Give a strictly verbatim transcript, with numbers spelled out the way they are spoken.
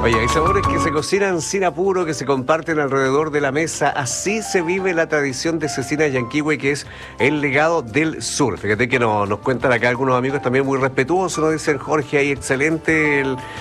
Oye, hay sabores que se cocinan sin apuro, que se comparten alrededor de la mesa. Así se vive la tradición de Cecina Yanquihue, que es el legado del sur. Fíjate que nos, nos cuentan acá algunos amigos también muy respetuosos. Nos dicen, Jorge, ahí excelente el,